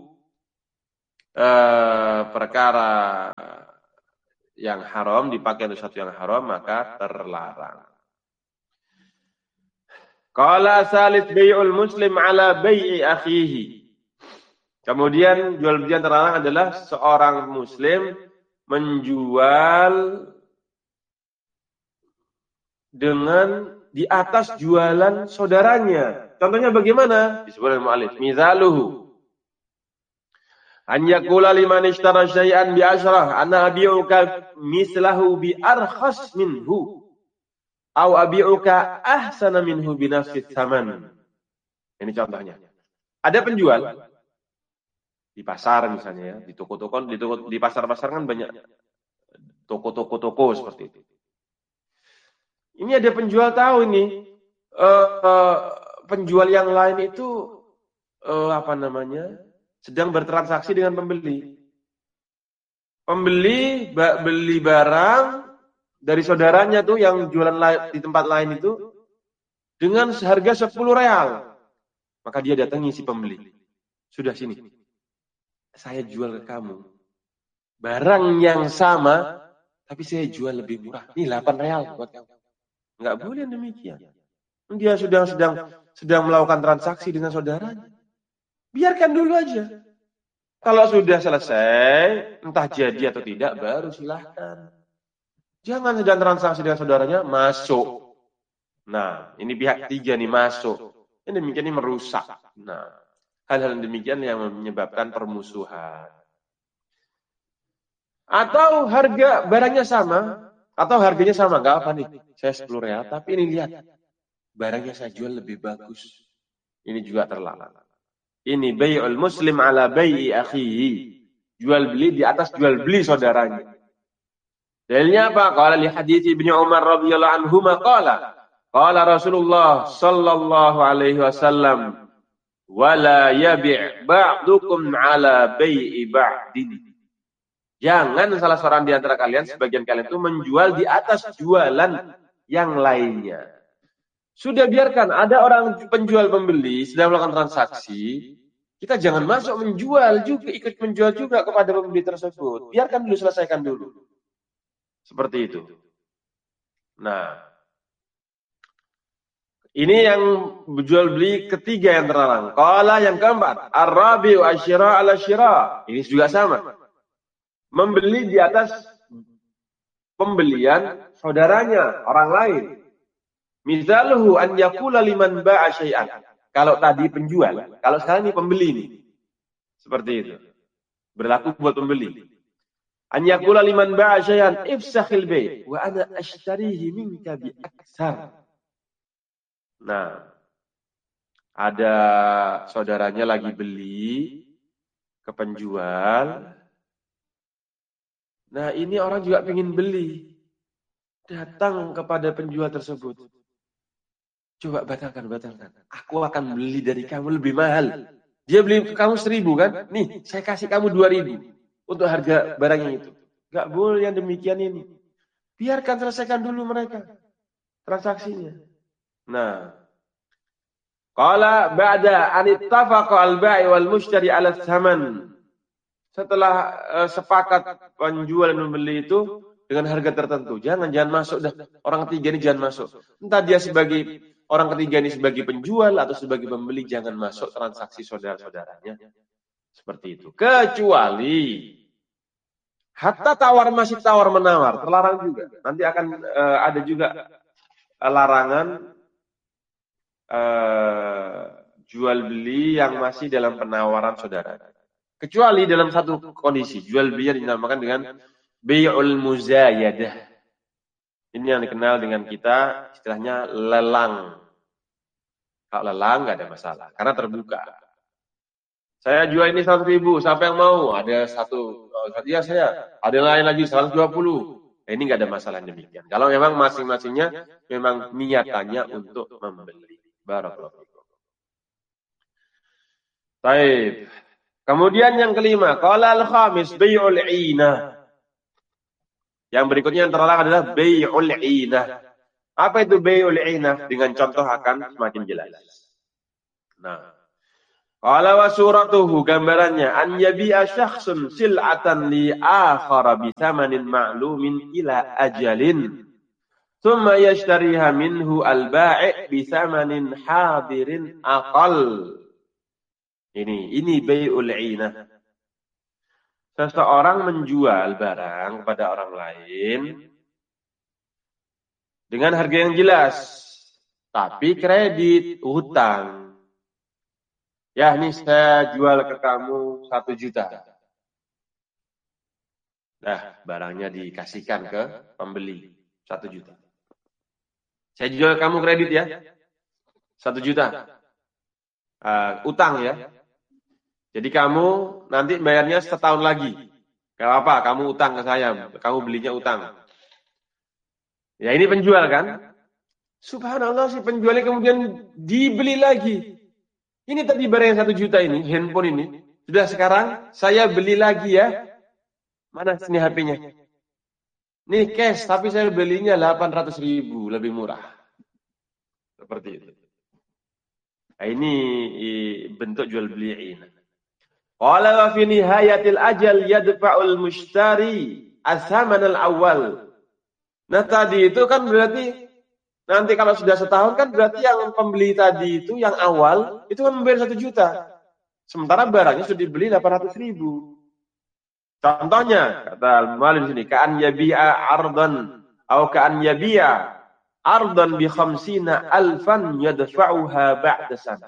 eh, perkara yang haram dipakai untuk sesuatu yang haram, maka terlarang. Qala salis bai'ul muslim ala bai'i akhihi. Kemudian jual beli yang terlarang adalah seorang muslim menjual dengan di atas jualan saudaranya. Contohnya bagaimana? Disebut oleh mu'allif. Mizaluhu. An yaqula liman ishtara syai'an bi asyrah ana abi'uka mislahu bi arkhas minhu aw abi'uka ahsana minhu bi nafsi tsaman. Ini contohnya. Ada penjual di pasar misalnya ya, di toko-toko, di toko, di pasar-pasar kan banyak toko-toko toko seperti itu. Ini ada penjual tahu ini uh, uh, penjual yang lain itu uh, apa namanya sedang bertransaksi dengan pembeli. Pembeli ba- beli barang dari saudaranya tuh yang jualan la- di tempat lain itu dengan harga sepuluh real. Maka dia datangi si pembeli. Sudah sini. Saya jual ke kamu barang yang sama, tapi saya jual lebih murah. Ini delapan real buat kamu. Enggak boleh demikian. Dia sedang sedang sedang melakukan transaksi dengan saudaranya. Biarkan dulu aja. Kalau sudah selesai, entah jadi atau tidak, baru silahkan. Jangan sedang transaksi dengan saudaranya masuk. Nah, ini pihak tiga nih masuk. Ini demikian ini merusak. Nah, hal-hal demikian yang menyebabkan permusuhan. Atau harga barangnya sama, atau harganya sama, enggak apa nih. Saya sepuluh real, tapi ini lihat. Barangnya saya jual lebih bagus. Ini juga terlarang. Ini bai'ul muslim ala bai'i akhihi. Jual beli di atas jual beli saudaranya. Dalilnya apa? Qala li hadits Ibnu Umar radhiyallahu anhu qala qala Rasulullah sallallahu alaihi wasallam wala yabi' ba'dukum ala bai'i ba'din. Jangan salah seorang di antara kalian, sebagian kalian itu menjual di atas jualan yang lainnya. Sudah biarkan ada orang penjual pembeli sedang melakukan transaksi, kita jangan masuk menjual juga, ikut menjual juga kepada pembeli tersebut. Biarkan dulu, selesaikan dulu. Seperti itu. Nah, ini yang jual beli ketiga yang terlarang. Qala yang keempat, ar-rabi'u asyira ala syira. Ini juga sama. Membeli di atas pembelian saudaranya, orang lain. Mizaluhu an yaqula liman ba'a syai'an. Kalau tadi penjual, kalau sekarang ini pembeli nih. Seperti itu. Berlaku buat pembeli. An yaqula liman ba'a syai'an ifsakhil bai' wa ana ashtarihi minka bi aksar. Nah, ada saudaranya lagi beli ke penjual. Nah, ini orang juga ingin beli. Datang kepada penjual tersebut. Coba batalkan, batalkan. Aku akan beli dari kamu lebih mahal. Dia beli ke kamu seribu kan? Nih, saya kasih kamu dua ribu. Untuk harga barangnya itu. Gak boleh yang demikian ini. Biarkan selesaikan dulu mereka. Transaksinya. Nah. Qala ba'da anittafaqa al-ba'i wal mushtari ala tsaman. Setelah uh, sepakat penjual dan pembeli itu dengan harga tertentu. Jangan jangan masuk dah. Orang ketiga ini jangan masuk. Entah dia sebagai orang ketiga ini sebagai penjual atau sebagai pembeli, jangan masuk transaksi saudara-saudaranya. Seperti itu. Kecuali hatta tawar masih tawar menawar, terlarang juga. Nanti akan uh, ada juga uh, larangan uh, jual beli yang masih dalam penawaran saudara. Kecuali dalam satu kondisi, jual beli yang dinamakan dengan bai'ul muzayadah. Ini yang dikenal dengan kita istilahnya lelang. Kalau lelang nggak ada masalah, karena terbuka. Saya jual ini seratus ribu, siapa yang mau? Ada satu, ya saya. Ada yang lain lagi seratus dua puluh. Nah, ini nggak ada masalah demikian. Kalau memang masing-masingnya memang niatannya untuk membeli. Barakallahu fikum. Baik. Kemudian yang kelima, qala al-khamis bai'ul 'inah. Yang berikutnya yang terlarang adalah bai'ul 'inah. Apa itu bai'ul inah? Dengan contoh akan semakin jelas. Nah, qala wa suratuhu, gambarannya an yabi'a syakhsun sil'atan li akhara bi thamanin ma'lumin ila ajalin thumma yashtariha minhu al-ba'i' bi thamanin hadirin aqal. Ini ini bai'ul inah. Seseorang menjual barang kepada orang lain dengan harga yang jelas, tapi kredit, hutang. Ya, ini saya jual ke kamu satu juta. Nah, barangnya dikasihkan ke pembeli satu juta. Saya jual kamu kredit ya, satu juta. Uh, utang ya. Jadi kamu nanti bayarnya setahun lagi. Gak apa, kamu utang ke saya, kamu belinya utang. Ya ini penjual kan? Subhanallah, si penjualnya kemudian dibeli lagi. Ini tadi barang yang satu juta ini, handphone ini. Sudah sekarang saya beli lagi ya. Mana sini H P-nya? Nih cash, tapi saya belinya delapan ratus ribu, lebih murah. Seperti itu. Nah, ini bentuk jual beli ini. Qala wa fi nihayatil ajal yadfa'ul mushtari as-saman al-awwal. Nah tadi itu kan berarti nanti kalau sudah setahun kan berarti yang pembeli tadi itu yang awal itu kan membayar satu juta. Sementara barangnya sudah dibeli delapan ratus ribu. Contohnya kata al-mu'allif di sini, ka'an yabi'a ardan atau ka'an yabi'a ardan bi khamsina alfan yadfa'uha ba'da sana.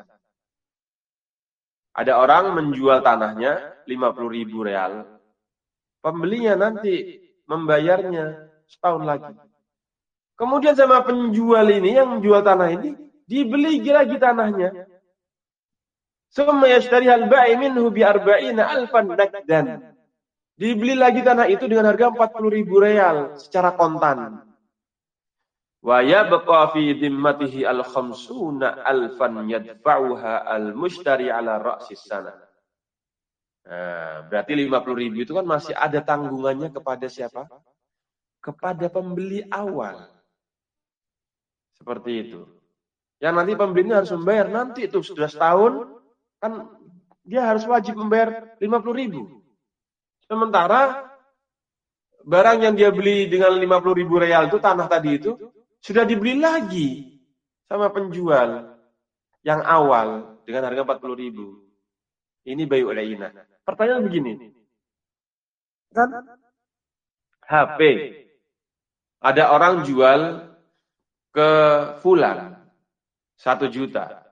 Ada orang menjual tanahnya lima puluh ribu real. Pembelinya nanti membayarnya setahun lagi. Kemudian sama penjual ini yang menjual tanah ini dibeli lagi tanahnya. Summa yashtari al-ba'i minhu bi arba'ina alfan nakdan. Dibeli lagi tanah itu dengan harga empat puluh ribu real secara kontan. Wa yabqa fi dhimmatihi al-khamsuna alfan yadfa'uha al-mushtari ala ra'sis sana. Nah, berarti lima puluh ribu itu kan masih ada tanggungannya kepada siapa? Kepada pembeli awal. Seperti itu. Yang nanti pembelinya harus membayar nanti itu sudah setahun kan dia harus wajib membayar lima puluh ribu. Sementara barang yang dia beli dengan lima puluh ribu real itu tanah tadi itu sudah dibeli lagi sama penjual yang awal dengan harga empat puluh ribu. Ini bai'ul inah. Pertanyaan begini. Kan H P. Ada orang jual ke fulan satu juta.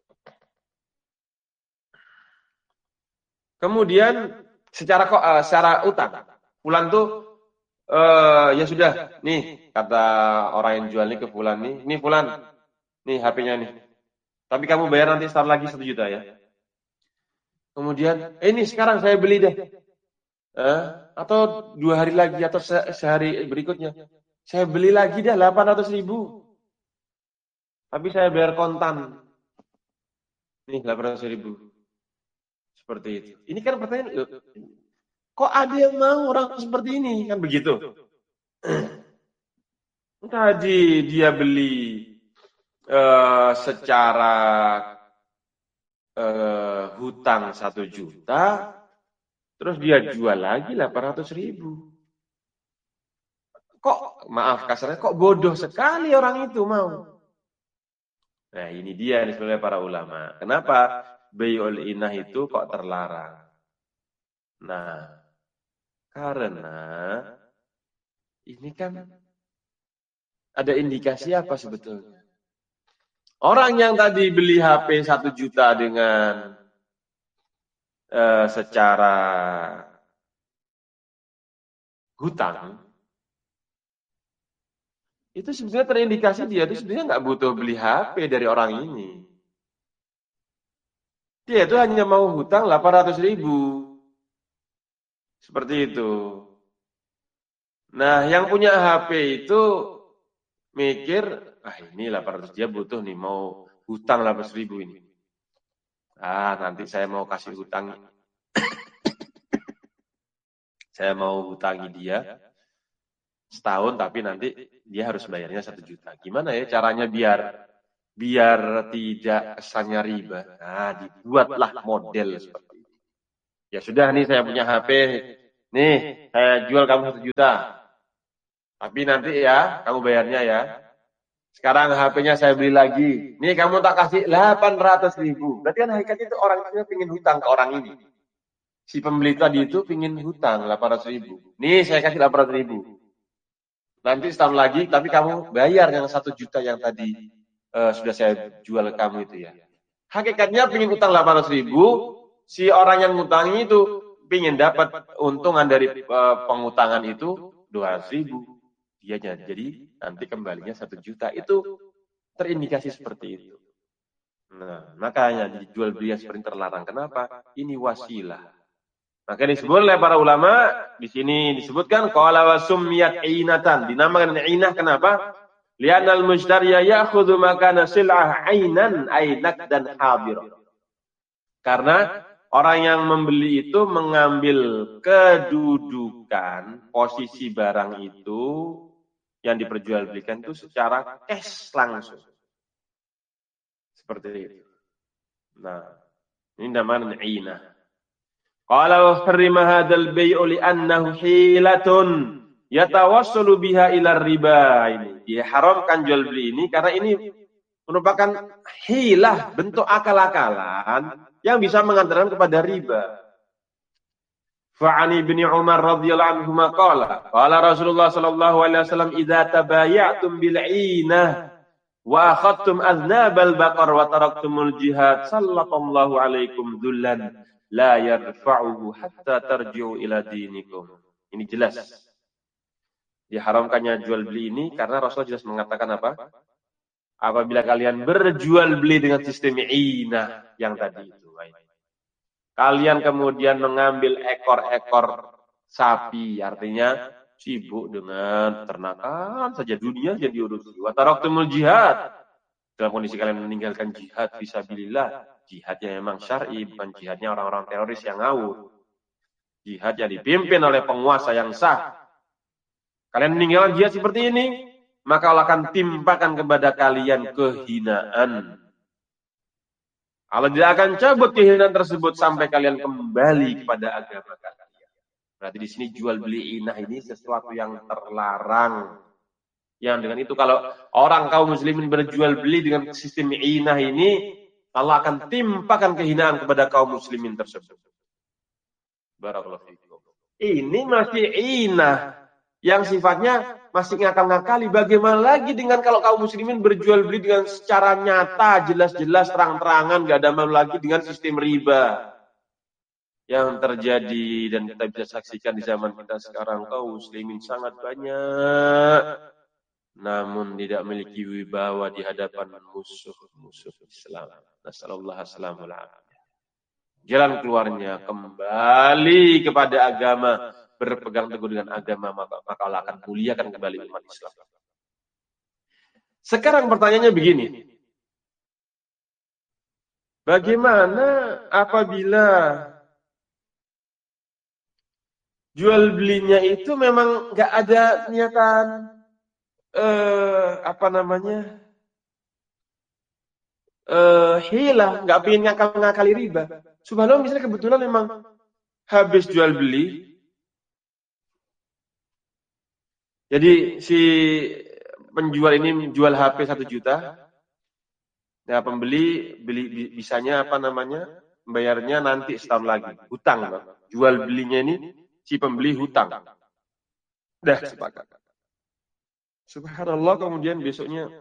Kemudian secara kok uh, secara utang, fulan tuh uh, ya sudah, nih kata orang yang jual ini ke fulan nih, nih fulan, nih H P-nya nih. Tapi kamu bayar nanti setahun lagi satu juta ya. Kemudian, eh, ini sekarang saya beli deh. Eh, atau dua hari lagi atau se sehari berikutnya. Saya beli lagi deh delapan ratus ribu. Tapi saya bayar kontan. Nih delapan ratus ribu. Seperti itu. Ini kan pertanyaan, loh, kok ada yang mau orang seperti ini? Kan begitu. Tadi dia beli uh, secara uh, hutang satu juta, terus dia jual lagi delapan ratus ribu. Kok, maaf kasarnya, kok bodoh sekali orang itu mau. Nah ini dia nih sebenarnya para ulama. Kenapa bai'ul inah itu kok terlarang? Nah, karena ini kan ada indikasi apa sebetulnya? Orang yang tadi beli H P satu juta dengan uh, secara hutang, itu sebenarnya terindikasi dia itu sebenarnya nggak butuh beli H P dari orang ini. Dia itu hanya mau hutang delapan ratus ribu. Seperti itu. Nah, yang punya H P itu mikir, ah ini delapan ratus dia butuh nih, mau hutang delapan ratus ribu ini. Ah, nanti saya mau kasih hutang. Saya mau hutangi dia setahun, tapi nanti dia harus bayarnya satu juta. Gimana ya caranya biar biar tidak kesannya riba? Nah, dibuatlah model seperti itu. Ya sudah nih, saya punya H P, nih saya jual kamu satu juta, tapi nanti ya kamu bayarnya ya. Sekarang H P-nya saya beli lagi, nih kamu tak kasih delapan ratus ribu. Berarti kan hakikatnya itu orang itu pingin hutang ke orang ini. Si pembeli tadi itu pingin hutang delapan ratus ribu. Nih saya kasih delapan ratus ribu. Nanti setahun lagi, tapi kamu bayar yang satu juta yang tadi uh, sudah saya jual ke kamu itu ya. Hakikatnya pingin hutang delapan ratus ribu, si orang yang ngutangi itu pingin dapat untungan dari uh, pengutangan itu dua ratus ribu. Dia jadi nanti kembalinya satu juta. Itu terindikasi seperti itu. Nah, makanya dijual beli seperti terlarang. Kenapa? Ini wasilah. Maka disebut oleh para ulama di sini disebutkan qala wa summiyat ainatan, dinamakan ainah kenapa? Li'anal mushtariya ya'khudhu makana sil'ah ainan ainak dan hadir. Karena orang yang membeli itu mengambil kedudukan posisi barang itu yang diperjualbelikan itu secara cash langsung. Seperti itu. Nah, ini namanya ainah. Qala wa harrima hadzal bai'u li'annahu hilatun yatawassalu biha ila riba. Ini diharamkan jual beli ini karena ini merupakan hilah, bentuk akal-akalan yang bisa mengantarkan kepada riba. Fa'ani bin Umar radhiyallahu anhu qala qala Rasulullah sallallahu alaihi wasallam idza tabaya'tum bil 'inah wa akhadtum aznabal baqar wa taraktumul jihad sallallahu alaikum dzullan la yarfa'uhu hatta tarji'u ila dinikum. Ini jelas. Diharamkannya jual beli ini karena Rasul jelas mengatakan apa? Apabila kalian berjual beli dengan sistem inah yang tadi itu. Kalian kemudian mengambil ekor-ekor sapi, artinya sibuk dengan peternakan saja, dunia jadi urusi. Wa taraktumul jihad. Dalam kondisi kalian meninggalkan jihad fisabilillah. Jihadnya memang syar'i, bukan jihadnya orang-orang teroris yang ngawur. Jihad yang dipimpin oleh penguasa yang sah. Kalian meninggalkan jihad seperti ini, maka Allah akan timpakan kepada kalian kehinaan. Allah tidak akan cabut kehinaan tersebut sampai kalian kembali kepada agama kalian. Berarti di sini jual beli inah ini sesuatu yang terlarang. Yang dengan itu kalau orang kaum muslimin berjual beli dengan sistem inah ini, Allah akan timpakan kehinaan kepada kaum muslimin tersebut. Barakallahu fikum. Ini masih inah yang sifatnya masih ngakal-ngakali. Bagaimana lagi dengan kalau kaum muslimin berjual beli dengan secara nyata, jelas-jelas, terang-terangan, gak ada malu lagi dengan sistem riba yang terjadi dan kita bisa saksikan di zaman kita sekarang. Kaum muslimin sangat banyak, namun tidak memiliki wibawa di hadapan musuh-musuh Islam. Nasallallahu alaihi wasallam. Jalan keluarnya kembali kepada agama, berpegang teguh dengan agama, maka, maka Allah akan muliakan kembali umat Islam. Sekarang pertanyaannya begini. Bagaimana apabila jual belinya itu memang nggak ada niatan eh, apa namanya eh, hilah, nggak pengen ngakal-ngakali riba. Subhanallah, misalnya kebetulan memang habis jual beli, jadi si penjual ini jual H P satu juta, ya pembeli beli bisanya apa namanya, bayarnya nanti setahun lagi, hutang. Jual belinya ini si pembeli hutang. Dah sepakat. Subhanallah, kemudian besoknya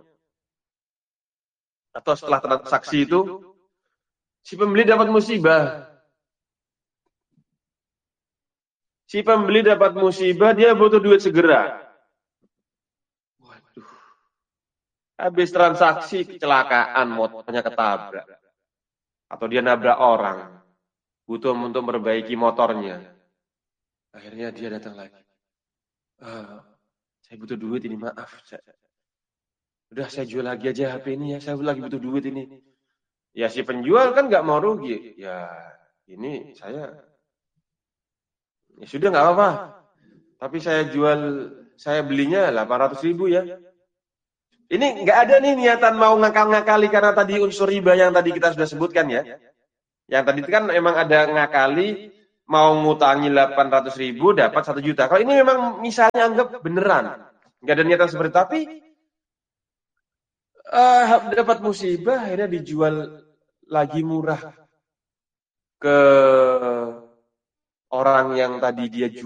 atau setelah transaksi itu si pembeli dapat musibah. Si pembeli dapat musibah, dia butuh duit segera. Waduh. Habis transaksi kecelakaan, motornya ketabrak. Atau dia nabrak orang. Butuh untuk memperbaiki motornya. Akhirnya dia datang lagi. Ah, saya butuh duit ini, maaf. Saya, udah saya jual lagi aja H P ini ya, saya lagi butuh duit ini. Ya si penjual kan nggak mau rugi. Ya ini saya, ya sudah nggak apa-apa. Tapi saya jual saya belinya delapan ratus ribu ya. Ini nggak ada nih niatan mau ngakal-ngakali karena tadi unsur riba yang tadi kita sudah sebutkan ya. Yang tadi itu kan emang ada ngakali mau ngutangi delapan ratus ribu dapat satu juta. Kalau ini memang misalnya anggap beneran. Nggak ada niatan seperti itu. Tapi uh, dapat musibah akhirnya dijual lagi murah ke orang yang tadi dia jual.